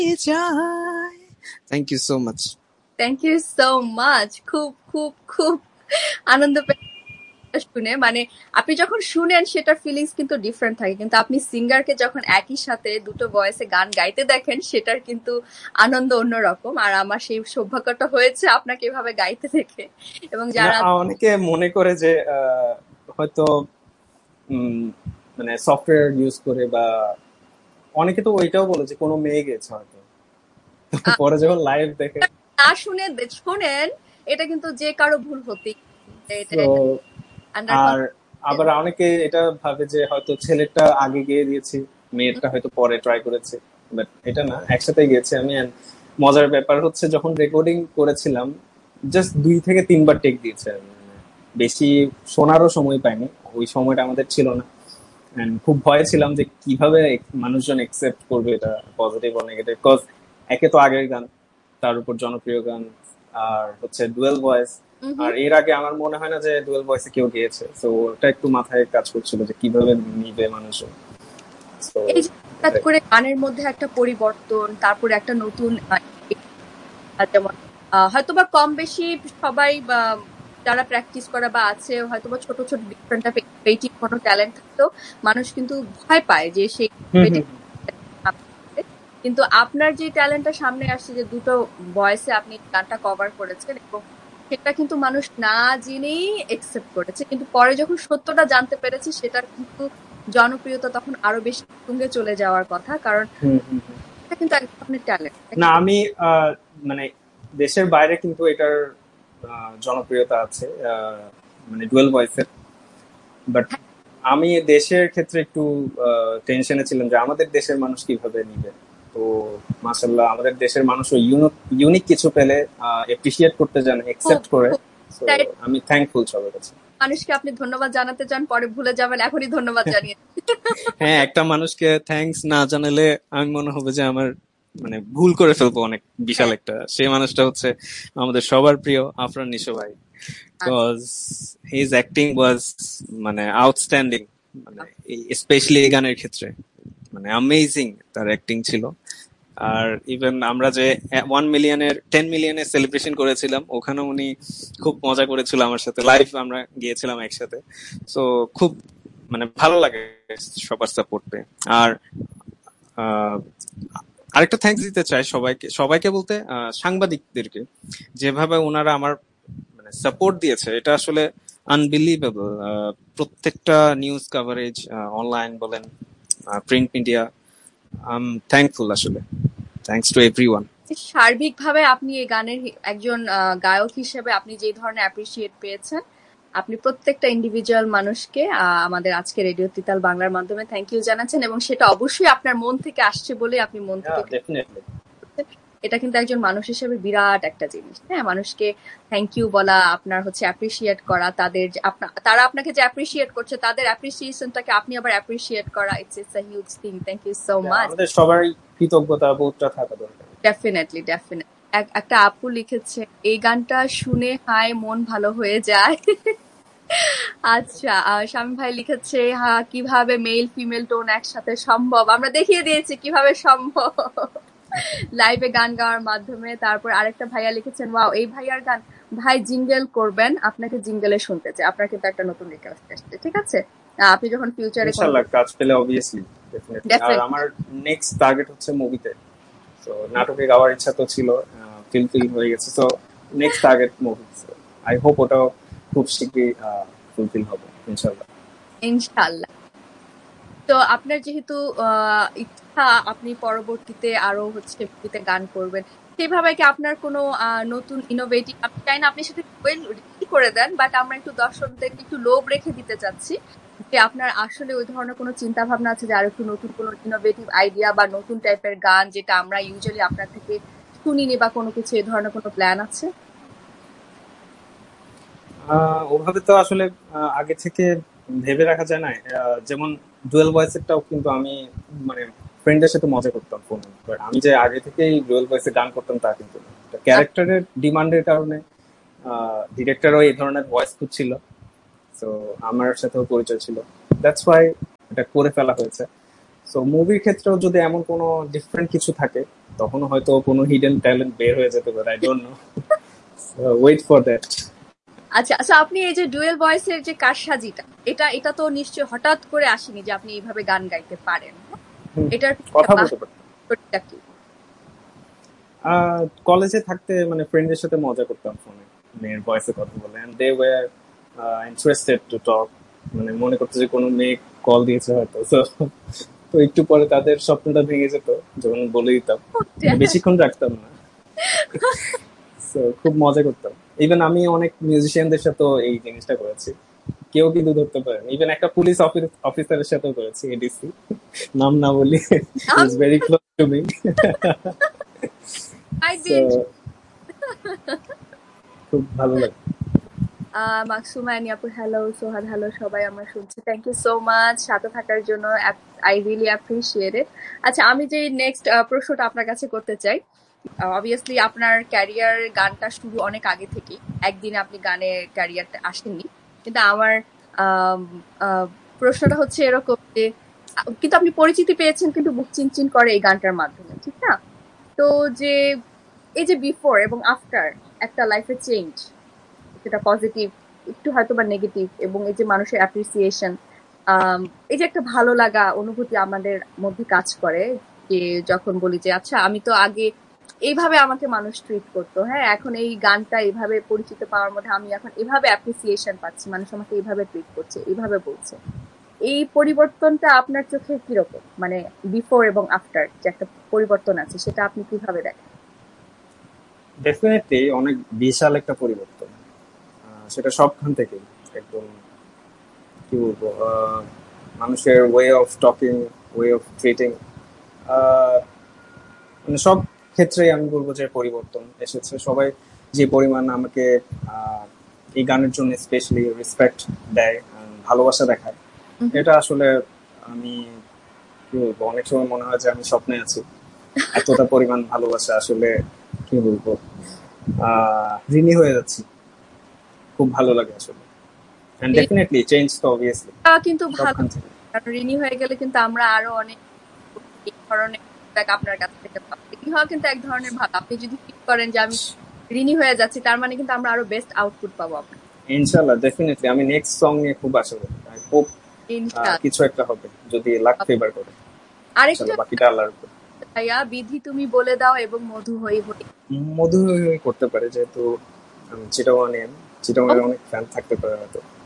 যায়। Thank you so much. Thank you so much. খুব খুব খুব আনন্দ শুনে, মানে আপনি যখন শুনেন সেটার ফিলিংস কিন্তু ডিফারেন্ট থাকে, কিন্তু আপনি সিঙ্গারকে যখন একই সাথে দুটো ভয়েসে গান গাইতে দেখেন সেটার কিন্তু আনন্দ অন্যরকম। আর আমার সেই সৌভাগ্যটা হয়েছে আপনাকে এভাবে গাইতে দেখে। এবং যারা অনেকে মনে করে যে হয়তো মানে সফটওয়্যার ইউজ করে, বা অনেকে তো ওইটাও বলে যে কোনো মেয়ে গেছে হয়তো, পরে যখন লাইভ দেখে না শোনেন, এটা কিন্তু যে কারো ভুল হতেই। আর আবার অনেকে এটা ভাবে যে হয়তো ছেলেটা আগে গিয়ে দিয়েছি, মেয়েরটা হয়তো পরে ট্রাই করেছে, বাট এটা না, একসাথে গিয়েছি আমি। মজার ব্যাপার হচ্ছে যখন রেকর্ডিং করেছিলাম জাস্ট 2 থেকে 3 বার টেক দিয়েছে আমি, বেশি শোনারও সময় পাইনি, ওই সময়টা আমাদের ছিল না। খুব ভয় ছিলাম যে কিভাবে মানুষজন একসেপ্ট করবে এটা, পজিটিভ ও নেগেটিভ, বিকজ একে তো আগের গান, তার উপর জনপ্রিয় গান, আর হচ্ছে ডুয়েল ভয়েস। আর এর আগে আমার মনে হয় না যে ডুয়েল ভয়েসে কেউ গিয়েছে, তো ওটা একটু মাথায় কাজ করছিল যে কিভাবে নিবে মানুষজন। এই যে হঠাৎ করে গানের মধ্যে একটা পরিবর্তন, তারপরে একটা নতুন যেমন হয়তোবা কম বেশি সবাই যারা প্র্যাকটিস করা বা আছে হয়তোবা ছোট ছোট ডিফারেন্ট ক্রিয়েটিভ কোনো ট্যালেন্ট থাকতো, মানুষ কিন্তু ভয় পায় যে সেই কিন্তু আপনার যে ট্যালেন্টটা সামনে আসছে, যে দুটো ভয়েসে আপনি গানটা কভার করেছেন, এবং সেটা কিন্তু মানুষ না জেনেই একসেপ্ট করেছে, কিন্তু পরে যখন সত্যটা জানতে পেরেছে সেটার কিন্তু জনপ্রিয়তা তখন আরো বেশি তুঙ্গে চলে যাওয়ার কথা, কারণ এটা কিন্তু এক ধরনের ট্যালেন্ট না। আমি মানে দেশের বাইরে কিন্তু এটার জনপ্রিয়তা আছে, মানে ডুয়েল ভয়েসের, বাট আমি দেশের ক্ষেত্রে একটু টেনশনে ছিলাম যে আমাদের দেশের মানুষ কিভাবে নিবে। তো মাশাআল্লাহ আমাদের দেশের মানুষ ইউনিক কিছু পেলে এপ্রিশিয়েট করতে জানে, একসেপ্ট করে। তো আমি থ্যাঙ্কফুল সবার কাছে। মানুষকে আপনি ধন্যবাদ জানাতে চান, পরে ভুলে যাবেন, এখনই ধন্যবাদ জানিয়ে। হ্যাঁ, একটা মানুষকে থ্যাঙ্কস না জানালে আমি মনে হবে যে আমার মানে ভুল করে ফেলবো অনেক বিশাল একটা। সেই মানুষটা হচ্ছে আমাদের সবার প্রিয় আফরান নিশো ভাই, বিকজ হিজ অ্যাক্টিং ওয়াজ মানে আউটস্ট্যান্ডিং, মানে স্পেশালি এই গানের ক্ষেত্রে মানে অ্যামেজিং তার অ্যাক্টিং ছিল। আর ইভেন আমরা যে 1 মিলিয়নের 10 মিলিয়নের সেলিব্রেশন করেছিলাম, ওখানে উনি খুব মজা করেছিল আমার সাথে, লাইভ আমরা গিয়েছিলাম একসাথে। সো খুব মানে ভালো লাগে সবার সাপোর্ট পেয়ে। আর আরেকটা থ্যাঙ্কস দিতে চাই সবাইকে বলতে সাংবাদিকদেরকে, যেভাবে ওনারা আমার মানে সাপোর্ট দিয়েছে এটা আসলে আনবিলিভেবল। প্রত্যেকটা নিউজ কভারেজ, অনলাইন বলেন, প্রিন্ট মিডিয়া, থ্যাঙ্কফুল আসলে, থ্যাঙ্কস টু এভরিওয়ান। সার্বিকভাবে আপনি এই গানের একজন গায়ক হিসেবে আপনি যে ধরনের অ্যাপ্রিসিয়েট পেয়েছেন, আপনি প্রত্যেকটা ইন্ডিভিজুয়াল মানুষকে আমাদের আজকে রেডিও তিতাল বাংলার মাধ্যমে থ্যাংক ইউ জানাচ্ছেন, এবং সেটা অবশ্যই আপনার মন থেকে আসছে বলে আপনি মন থেকে। এটা কিন্তু একজন মানুষ হিসেবে বিরাট একটা জিনিস। হ্যাঁ, মানুষকে থ্যাংক ইউ বলা, আপনার হচ্ছে অ্যাপ্রিসিয়েট করা, তারা আপনাকে যে অ্যাপ্রিসিয়েট করছে তাদের অ্যাপ্রিসিয়েশনটাকে আপনি আবার অ্যাপ্রিসিয়েট করা, it's a huge thing. Thank you so much. আমাদের সবারই কৃতজ্ঞতা বোধটা থাকা দরকার। Definitely definitely. একটা আপু লিখেছে, এই গানটা শুনে হায় মন ভালো হয়ে যায়। আচ্ছা, শামীম ভাই লিখেছে, কিভাবে মেল ফিমেল টোন একসাথে সম্ভব, আমরা দেখিয়ে দিয়েছি কিভাবে সম্ভব লাইভে গান গাওয়ার মাধ্যমে। তারপর আরেকটা ভাইয়া লিখেছেন, ওয়াও এই ভাইয়ার গান, ভাই জিঙ্গেল করবেন, আপনাকে জিঙ্গেলে শুনতে চাই। আপনার কিন্তু একটা নতুন রিকোয়েস্ট আসছে, ঠিক আছে? আপনি যখন ফিউচারে ইনশাআল্লাহ কাজ পেলে অবভিয়াসলি ডেফিনেটলি। আর আমার নেক্সট টার্গেট হচ্ছে মুভিতে। তো নাটকে গাওয়ার ইচ্ছা তো ছিল, ফিল হয়ে গেছে। তো next target movie. I hope ওটাও খুব শীঘ্রই ফুলফিল হবে ইনশাআল্লাহ। ইনশাআল্লাহ। তো আপনার যেহেতু ইচ্ছা আপনি পরবর্তীতে আরো হচ্ছে মুভিতে গান করবেন, সেভাবে কি আপনার কোনো নতুন ইনোভেটিভ, আমি চাই না আপনি সেটা রেডি করে দেন, বাট আমরা একটু দর্শকদেরকে একটু লোভ রেখে দিতে চাচ্ছি যে আপনার আসলে ওই ধরনের কোনো চিন্তা ভাবনা আছে যে আর একটু নতুন কোনো ইনোভেটিভ আইডিয়া বা নতুন টাইপের গান যেটা আমরা ইউজুয়ালি আপনার থেকে শুনিনি, বা কোনো কিছু এই ধরনের কোনো প্ল্যান আছে? ওভাবে তো আসলে আগে থেকে ভেবে রাখা যায় না। যেমন ডুয়েল ভয়েসেরটাও কিন্তু আমি মানে ফ্রেন্ডের সাথে মজা করতাম ফোনে, বাট আমি যে আগে থেকেই ডুয়েল ভয়েসে গান করতাম তা কিন্তু না। ক্যারেক্টারের ডিমান্ডের কারণে ডিরেক্টরও এই ধরনের ভয়েস খুঁজছিল, তো আমার সাথেও পরিচয় ছিল, দ্যাটস ওয়াই এটা করে ফেলা হয়েছে। তো মুভির ক্ষেত্রেও যদি এমন কোনো ডিফারেন্ট কিছু থাকে তখন হয়তো কোনো হিডেন ট্যালেন্ট বের হয়ে যেতে পারে, I don't know, wait for that. আচ্ছা আচ্ছা, আপনি এই যে ডুয়েল ভয়েসের যে কারসাজিটা, এটা এটা তো নিশ্চয়ই হঠাৎ করে আসেনি যে আপনি এইভাবে গান গাইতে পারেন। এটার কথা বলতে পারি। বাস্তবটা কি? কলেজে থাকতে মানে ফ্রেন্ডের সাথে মজা করতাম ফোনে, মেয়ের ভয়েসে কথা বলে, and they were interested to talk, মানে মনে করতে যে কোনো মেয়ে কল দিয়েছে হয়তো। তো একটু পরে তাদের স্বপ্নটা ভেঙে যেত যখন বলে দিতাম, মানে বেশিক্ষণ রাখতাম না। খুব মজা করতাম। ইভেন আমি অনেক মিউজিশিয়ানদের সাথেও এই জিনিসটা করেছি, কেউ কিন্তু ধরতে পারেন। ইভেন একটা পুলিশ অফিসারের সাথেও করেছি, এডিসি, নাম না বলি, is very close to me. খুব ভালো লাগে। মাকসুমা আপু হ্যালো, সোহাদ হ্যালো, সবাই আমরা শুনছি। থ্যাংক ইউ সো মাচ সাথে থাকার জন্য, আই রিয়েলি অ্যাপ্রিশিয়েট ইট। আচ্ছা, আমি যে নেক্সট প্রশ্নটা আপনার কাছে করতে চাই, অবভিয়াসলি আপনার ক্যারিয়ার গানটা শুরু অনেক আগে থেকে, একদিন আপনি গানের ক্যারিয়ারটা আসেননি, কিন্তু আমার প্রশ্নটা হচ্ছে এরকম যে কিন্তু আপনি পরিচিতি পেয়েছেন কিন্তু বুক চিনচিন করে এই গানটার মাধ্যমে, ঠিক না? তো যে এই যে বিফোর এবং আফটার একটা লাইফে চেঞ্জ, সেটা পজিটিভ, একটু হয়তো বা নেগেটিভ, এবং এই যে মানুষের অ্যাপ্রিসিয়েশন, এই যে একটা ভালো লাগা অনুভূতি আমাদের মধ্যে কাজ করে, যে যখন বলি যে আচ্ছা আমি তো আগে এইভাবে আমাকে মানুষ ট্রিট করতো, হ্যাঁ এখন এই গানটা এইভাবে পরিচিত পাওয়ার মধ্যে আমি এখন এভাবে অ্যাপ্রিসিয়েশন পাচ্ছি, মানুষ আমাকে এইভাবে ট্রিট করছে, এইভাবে বলছে। এই পরিবর্তনটা আপনার চোখে কিরকম, মানে বিফোর এবং আফটার যে একটা পরিবর্তন আছে, সেটা আপনি কিভাবে দেখেন? ডেফিনেটলি অনেক বিশাল একটা পরিবর্তন, সেটা সবখান থেকে, একদম কি বলবো, মানুষের way of talking, way of treating, মানে সব ক্ষেত্রেই আমি বলবো যে পরিবর্তন এসেছে। সবাই যে পরিমাণ আমাকে এই গানের জন্য স্পেশালি রেসপেক্ট দেয়, ভালোবাসা দেখায়, এটা আসলে আমি কি বলবো, অনেক সময় মনে হয় যে আমি স্বপ্নে আছি, এতটা পরিমাণ ভালোবাসা আসলে কি বলবো, ঋণী হয়ে যাচ্ছি। খুব ভালো লাগে আসলে, এন্ড ডেফিনেটলি চেঞ্জ তো অবভিয়াসলি কিন্তু ভালো, সবখান থেকে। কারণ ঋণী হয়ে গেলে কিন্তু আমরা আরো অনেক এই ধরনের feedback আপনার কাছ থেকে পাবো। ঋণী হওয়া কিন্তু এক ধরনের ভালো। আপনি যদি ফিল করেন যে আমি ঋণী হয়ে যাচ্ছি, তার মানে কিন্তু আমরা আরো বেস্ট আউটপুট পাবো আপনার। ইনশাআল্লাহ, ডেফিনেটলি আমি নেক্সট সং নিয়ে খুব আশা করি, আই হোপ কিছু একটা হবে যদি লাক ফেভার করে। আরেকটা বাকিটা আল্লাহর উপর। ভাইয়া, বিধি তুমি বলে দাও এবং মধু হই হই। মধু হই হই করতে পারে, যেহেতু চিটাগাং অনেক ফ্যান থাকতে পারে হয়তো।